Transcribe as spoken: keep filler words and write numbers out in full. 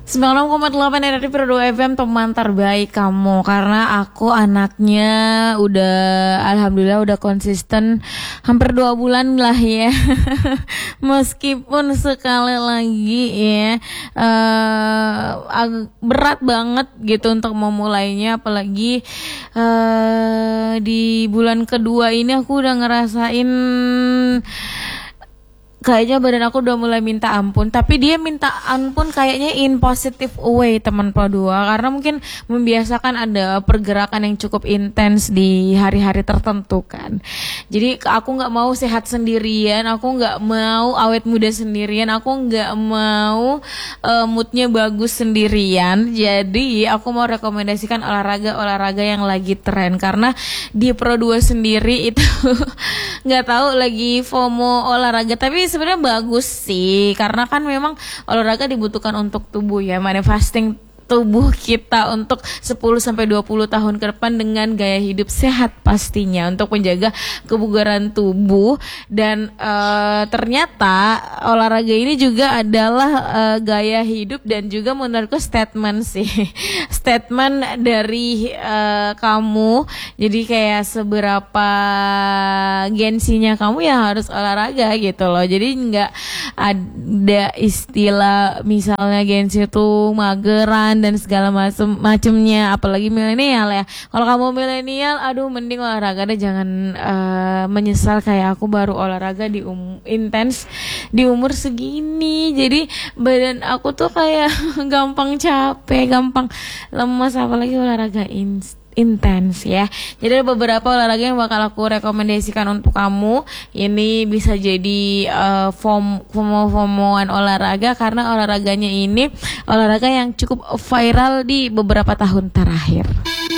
sembilan puluh enam koma delapan R R I Pro dua F M, teman terbaik kamu. Karena aku anaknya udah alhamdulillah udah konsisten hampir dua bulan lah ya. Meskipun sekali lagi ya uh, berat banget gitu untuk memulainya. Apalagi uh, di bulan kedua ini aku udah ngerasain kayaknya badan aku udah mulai minta ampun. Tapi dia minta ampun kayaknya in positive way, teman Pro dua. Karena mungkin membiasakan ada pergerakan yang cukup intens di hari-hari tertentu kan. Jadi aku gak mau sehat sendirian, aku gak mau awet muda sendirian, aku gak mau uh, moodnya bagus sendirian. Jadi aku mau rekomendasikan olahraga-olahraga yang lagi tren. Karena di Pro dua sendiri itu gak tahu lagi FOMO olahraga. Tapi sebenarnya bagus sih, karena kan memang olahraga dibutuhkan untuk tubuh ya, manifesting tubuh kita untuk sepuluh sampai dua puluh tahun ke depan dengan gaya hidup sehat pastinya untuk menjaga kebugaran tubuh. Dan uh, ternyata olahraga ini juga adalah uh, gaya hidup dan juga menurutku statement sih statement dari uh, kamu. Jadi kayak seberapa gengsinya kamu ya harus olahraga gitu loh. Jadi nggak ada istilah misalnya gengsi itu mageran dan segala macam macamnya, apalagi milenial ya. Kalau kamu milenial, aduh mending olahraga deh, jangan uh, menyesal kayak aku baru olahraga di um, intens di umur segini. Jadi badan aku tuh kayak gampang capek, gampang lemas, apalagi olahraga instan intens ya. Jadi ada beberapa olahraga yang bakal aku rekomendasikan untuk kamu. Ini bisa jadi uh, FOMO FOMOan olahraga, karena olahraganya ini olahraga yang cukup viral di beberapa tahun terakhir.